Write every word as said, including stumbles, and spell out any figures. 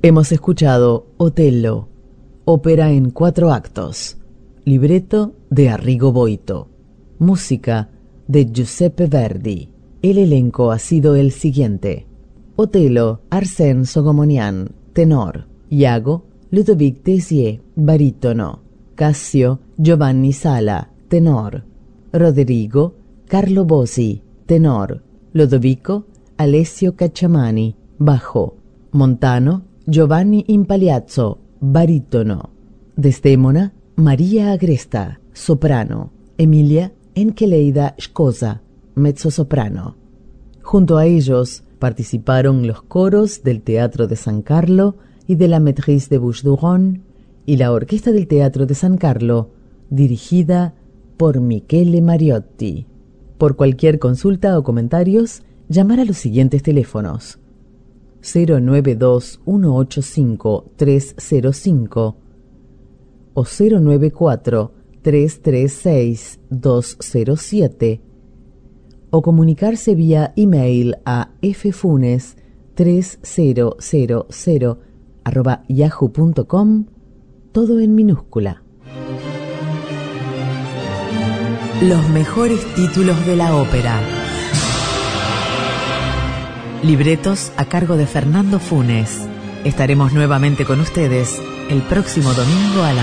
Hemos escuchado Otello, ópera en cuatro actos, libreto de Arrigo Boito, música de Giuseppe Verdi. El elenco ha sido el siguiente: Otello, Arsène Sogomonian, tenor; Iago, Ludovic Tessier, barítono; Cassio, Giovanni Sala, tenor; Roderigo, Carlo Bosi, tenor; Lodovico, Alessio Cacciamani, bajo; Montano, Giovanni Impagliazzo, barítono; Desdémona, María Agresta, soprano; Emilia, Encheleida Scosa, mezzosoprano. Junto a ellos participaron los coros del Teatro de San Carlo y de la Maîtrise de Bouches-du-Rhône y la Orquesta del Teatro de San Carlo, dirigida por Michele Mariotti. Por cualquier consulta o comentarios, llamar a los siguientes teléfonos: cero nueve dos uno ocho cinco tres cero cinco o cero nueve cuatro tres tres seis dos cero siete, o comunicarse vía email a ffunes tres mil arroba yahoo punto com, todo en minúscula. Los mejores títulos de la ópera. Libretos a cargo de Fernando Funes. Estaremos nuevamente con ustedes el próximo domingo a la